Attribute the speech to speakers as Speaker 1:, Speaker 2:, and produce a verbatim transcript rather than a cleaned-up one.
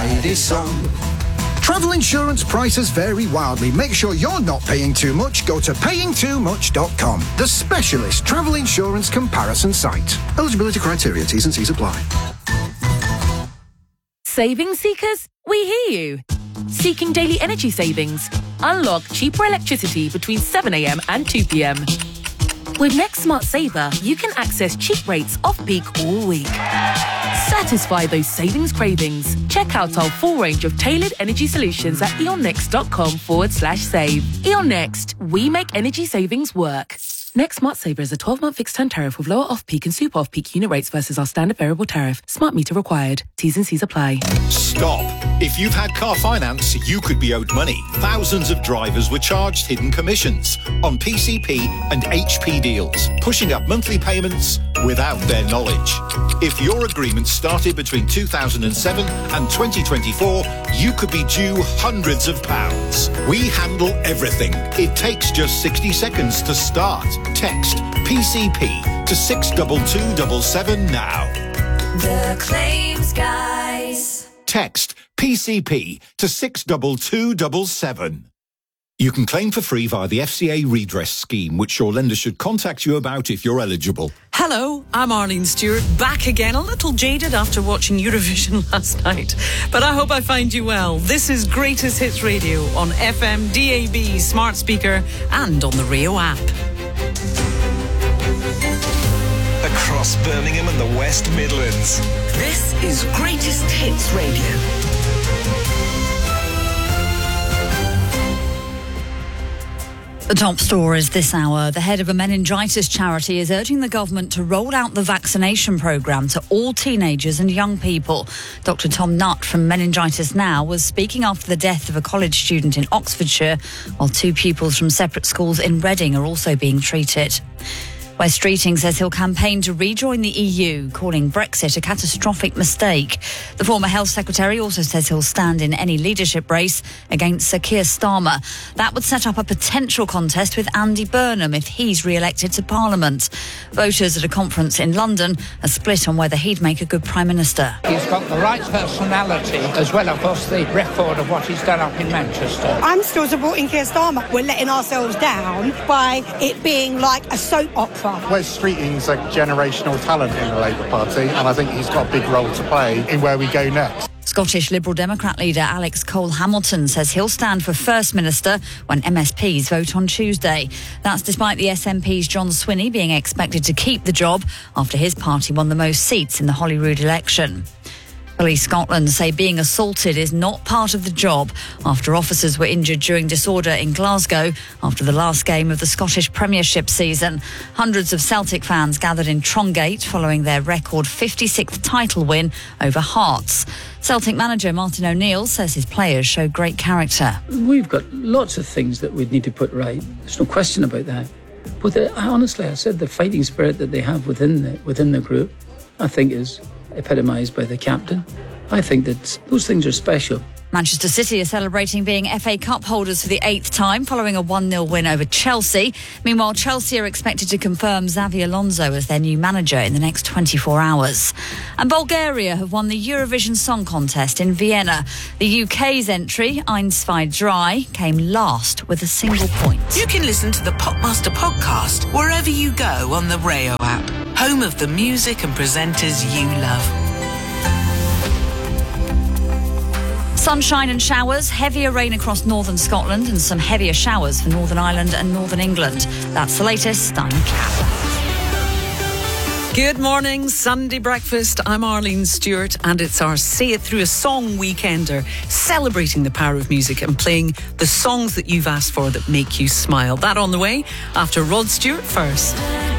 Speaker 1: Edison. Travel insurance prices vary wildly. Make sure you're not paying too much. Go to paying too much dot com, the specialist travel insurance comparison site. Eligibility criteria, T's and C's apply.
Speaker 2: Saving seekers, we hear you. Seeking daily energy savings? Unlock cheaper electricity between seven a.m. and two p.m. With Next Smart Saver, you can access cheap rates off-peak all week. Satisfy those savings cravings. Check out our full range of tailored energy solutions at eonnext.com forward slash save. Eon Next, we make energy savings work. Next Smart Saver is a twelve-month fixed-term tariff with lower off-peak and super off-peak unit rates versus our standard variable tariff. Smart meter required. T's and C's apply.
Speaker 3: Stop. If you've had car finance, you could be owed money. Thousands of drivers were charged hidden commissions on P C P and H P deals, pushing up monthly payments without their knowledge. If your agreement started between two thousand seven and twenty twenty-four, you could be due hundreds of pounds. We handle everything. It takes just sixty seconds to start. Text P C P to six two two seven seven now.
Speaker 4: The Claims Guys.
Speaker 3: Text P C P to six two two seven seven. You can claim for free via the F C A redress scheme, which your lender should contact you about if you're eligible.
Speaker 5: Hello, I'm Arlene Stewart, back again, a little jaded after watching Eurovision last night. But I hope I find you well. This is Greatest Hits Radio on F M, D A B, smart speaker and on the Rio app.
Speaker 6: Across Birmingham and the West Midlands.
Speaker 5: This is Greatest Hits Radio.
Speaker 7: The top stories this hour. The head of a meningitis charity is urging the government to roll out the vaccination programme to all teenagers and young people. Doctor Tom Nutt from Meningitis Now was speaking after the death of a college student in Oxfordshire, while two pupils from separate schools in Reading are also being treated. Wes Streeting says he'll campaign to rejoin the E U, calling Brexit a catastrophic mistake. The former Health Secretary also says he'll stand in any leadership race against Sir Keir Starmer. That would set up a potential contest with Andy Burnham if he's re-elected to Parliament. Voters at a conference in London are split on whether he'd make a good Prime Minister.
Speaker 8: He's got the right personality, as well, of course, the record of what he's done up in Manchester.
Speaker 9: I'm still supporting Keir Starmer. We're letting ourselves down by it being like a soap opera.
Speaker 10: Wes Streeting's a generational talent in the Labour Party, and I think he's got a big role to play in where we go next.
Speaker 7: Scottish Liberal Democrat leader Alex Cole-Hamilton says he'll stand for First Minister when M S Ps vote on Tuesday. That's despite the S N P's John Swinney being expected to keep the job after his party won the most seats in the Holyrood election. Police Scotland say being assaulted is not part of the job after officers were injured during disorder in Glasgow after the last game of the Scottish Premiership season. Hundreds of Celtic fans gathered in Trongate following their record fifty-sixth title win over Hearts. Celtic manager Martin O'Neill says his players show great character.
Speaker 11: We've got lots of things that we'd need to put right. There's no question about that. But the, I honestly, I said the fighting spirit that they have within the, within the group, I think is epitomised by the captain. I think that those things are special.
Speaker 7: Manchester City are celebrating being F A Cup holders for the eighth time following a one nil win over Chelsea. Meanwhile, Chelsea are expected to confirm Xabi Alonso as their new manager in the next twenty-four hours. And Bulgaria have won the Eurovision Song Contest in Vienna. The U K's entry, Eins, zwei, drei, came last with a single point.
Speaker 5: You can listen to the Popmaster podcast wherever you go on the Rio app, home of the music and presenters you love.
Speaker 7: Sunshine and showers, heavier rain across northern Scotland and some heavier showers for Northern Ireland and Northern England. That's the latest. I'm Kat.
Speaker 5: Good morning, Sunday breakfast. I'm Arlene Stewart and it's our Say It Through a Song weekender, celebrating the power of music and playing the songs that you've asked for that make you smile. That on the way after Rod Stewart first.